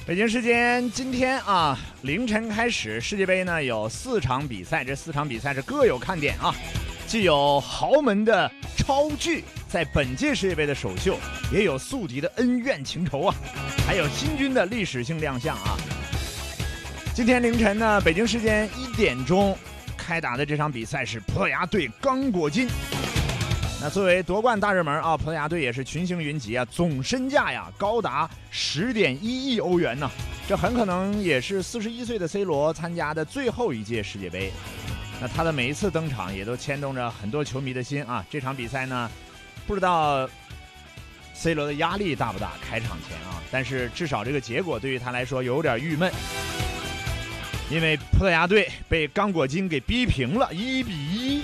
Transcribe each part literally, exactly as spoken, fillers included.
北京时间今天啊凌晨开始，世界杯呢有四场比赛，这四场比赛是各有看点啊，既有豪门的超巨在本届世界杯的首秀，也有宿敌的恩怨情仇啊，还有新军的历史性亮相啊。今天凌晨呢，北京时间一点钟开打的这场比赛是葡萄牙对刚果金。那作为夺冠大热门啊，葡萄牙队也是群星云集啊，总身价呀高达十点一亿欧元呢，这很可能也是四十一岁的 C 罗参加的最后一届世界杯。那他的每一次登场也都牵动着很多球迷的心啊。这场比赛呢，不知道 C 罗的压力大不大？开场前啊，但是至少这个结果对于他来说有点郁闷，因为葡萄牙队被刚果金给逼平了，一比一。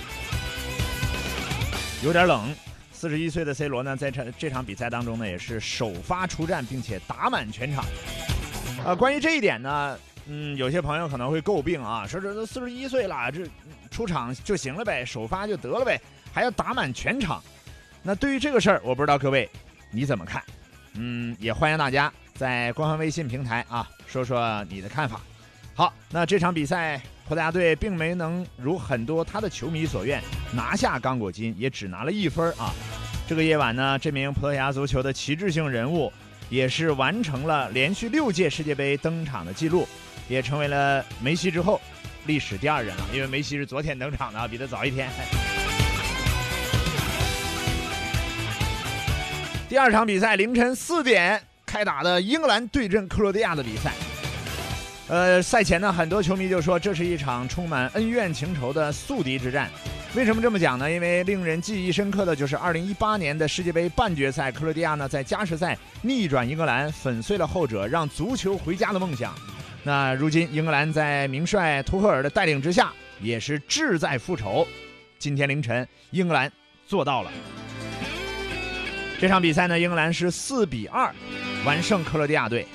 有点冷。四十一岁的 C 罗呢，在这这场比赛当中呢，也是首发出战，并且打满全场。呃，关于这一点呢，嗯，有些朋友可能会诟病啊，说这都四十一岁了，这出场就行了呗，首发就得了呗，还要打满全场。那对于这个事儿，我不知道各位你怎么看？嗯，也欢迎大家在官方微信平台啊说说你的看法。好，那这场比赛葡萄牙队并没能如很多他的球迷所愿拿下刚果金，也只拿了一分啊。这个夜晚呢，这名葡萄牙足球的旗帜性人物也是完成了连续六届世界杯登场的记录，也成为了梅西之后历史第二人了，因为梅西是昨天登场的，比他早一天。第二场比赛凌晨四点开打的英格兰对阵克罗地亚的比赛。呃，赛前呢，很多球迷就说这是一场充满恩怨情仇的宿敌之战。为什么这么讲呢？因为令人记忆深刻的就是二零一八年的世界杯半决赛，克罗地亚呢在加时赛逆转英格兰，粉碎了后者让足球回家的梦想。那如今英格兰在名帅图赫尔的带领之下，也是志在复仇。今天凌晨，英格兰做到了。这场比赛呢，英格兰是四比二完胜克罗地亚队。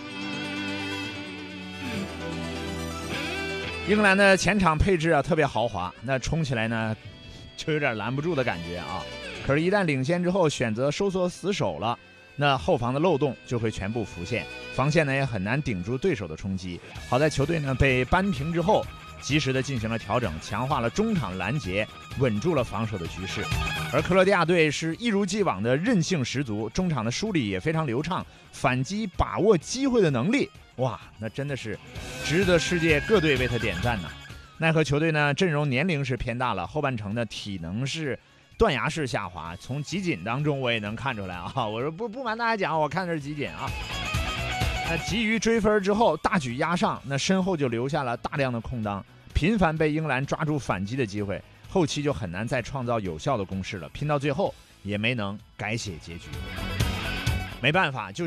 英格兰的前场配置啊特别豪华，那冲起来呢就有点拦不住的感觉啊。可是，一旦领先之后选择收缩死守了，那后防的漏洞就会全部浮现，防线呢也很难顶住对手的冲击。好在球队呢被扳平之后，及时的进行了调整，强化了中场拦截，稳住了防守的局势。而克罗地亚队是一如既往的韧性十足，中场的梳理也非常流畅，反击把握机会的能力，哇，那真的是值得世界各队为他点赞呐。奈何球队呢阵容年龄是偏大了，后半程的体能是断崖式下滑，从集锦当中我也能看出来啊。我说不不瞒大家讲，我看的是集锦啊。那急于追分之后大举压上，那身后就留下了大量的空当，频繁被英格兰抓住反击的机会，后期就很难再创造有效的攻势了，拼到最后也没能改写结局。没办法，就